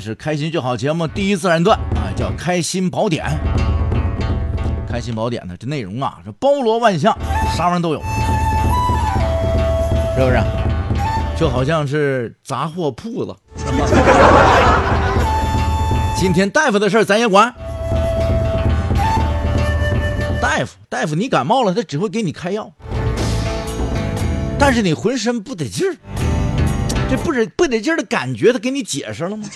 是开心就好节目第一自然段啊，叫开心宝典。开心宝典呢，这内容啊是包罗万象，啥玩意都有，是不是？就好像是杂货铺子。今天大夫的事咱也管。大夫，你感冒了，他只会给你开药，但是你浑身不得劲儿，这不得劲儿的感觉，他给你解释了吗？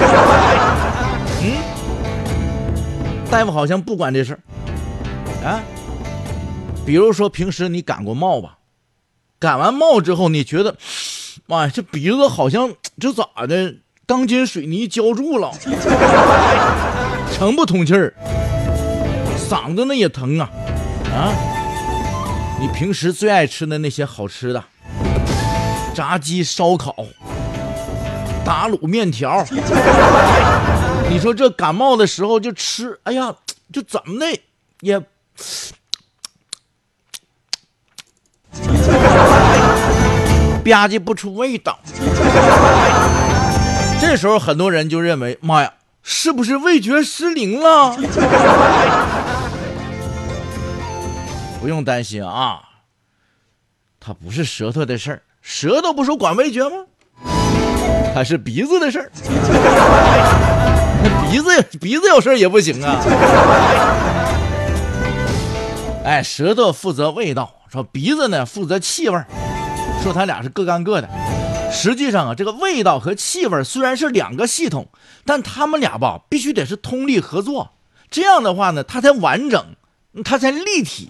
大夫好像不管这事儿啊。比如说平时你感过冒吧，感完冒之后，你觉得，妈呀，这鼻子好像这咋的，钢筋水泥浇住了，成不通气儿。嗓子那也疼啊！你平时最爱吃的那些好吃的，炸鸡、烧烤、打卤面条，你说这感冒的时候就吃，哎呀，就怎么的也吧唧不出味道。这时候很多人就认为，妈呀，是不是味觉失灵了？不用担心啊，它不是舌头的事儿，舌头不是管味觉吗？它是鼻子的事儿，鼻子有事儿也不行啊。哎，舌头负责味道，说鼻子呢负责气味，说他俩是各干各的。实际上啊，这个味道和气味虽然是两个系统，但他们俩吧必须得是通力合作，这样的话呢，它才完整，它才立体。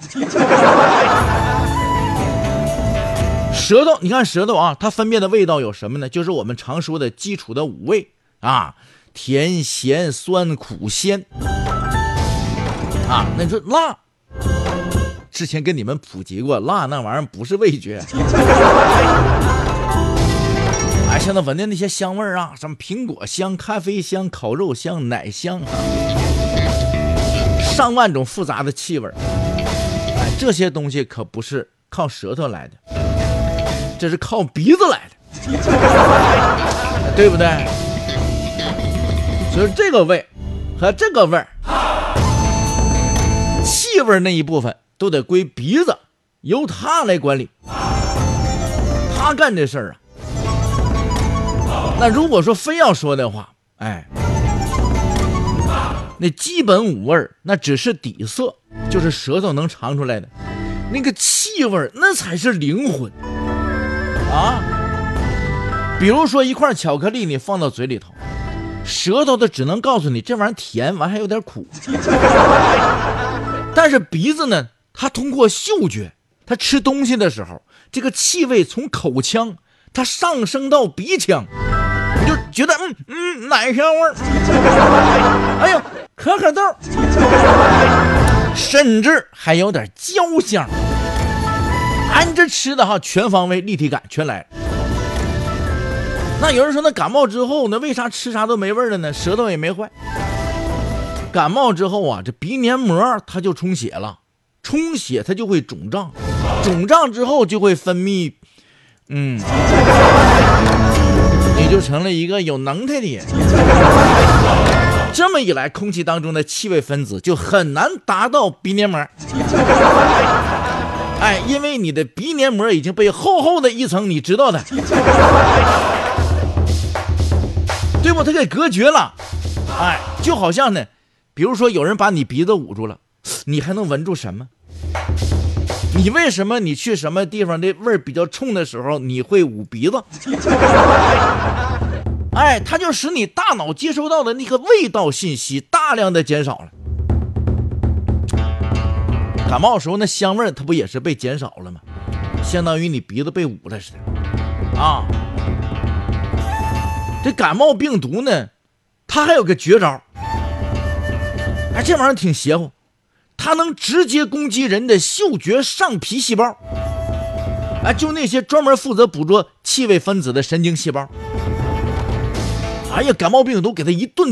舌头，你看舌头啊，它分辨的味道有什么呢？就是我们常说的基础的五味啊，甜、咸、酸、苦、鲜啊。那你说辣，之前跟你们普及过，辣那玩意儿不是味觉。哎，现在闻的那些香味啊，什么苹果香、咖啡香、烤肉香、奶香啊，上万种复杂的气味。哎，这些东西可不是靠舌头来的，这是靠鼻子来的，对不对？所以这个味和这个味儿，气味那一部分都得归鼻子，由它来管理，他干这事儿啊。那如果说非要说的话，哎，那基本五味那只是底色，就是舌头能尝出来的，那个气味那才是灵魂啊。比如说一块巧克力你放到嘴里头，舌头的只能告诉你这玩意儿甜，完还有点苦。但是鼻子呢，它通过嗅觉，它吃东西的时候，这个气味从口腔它上升到鼻腔，你就觉得奶香味儿，哎呦可可豆，甚至还有点焦香。按着吃的哈，全方位立体感全来了。那有人说，那感冒之后呢，为啥吃啥都没味了呢？舌头也没坏。感冒之后啊，这鼻黏膜它就充血了，充血它就会肿胀，肿胀之后就会分泌，你就成了一个有能耐的人。这么一来，空气当中的气味分子就很难达到鼻黏膜。哎，因为你的鼻黏膜已经被厚厚的一层，你知道的，对不？它给隔绝了。哎，就好像呢，比如说有人把你鼻子捂住了，你还能闻住什么？你为什么你去什么地方的味儿比较冲的时候你会捂鼻子？哎，它就使你大脑接收到的那个味道信息大量的减少了。感冒的时候那香味它不也是被减少了吗？相当于你鼻子被捂了似的啊。这感冒病毒呢，它还有个绝招，哎，这玩意儿挺邪乎，它能直接攻击人的嗅觉上皮细胞，哎，就那些专门负责捕捉气味分子的神经细胞。哎呀，感冒病毒给它一顿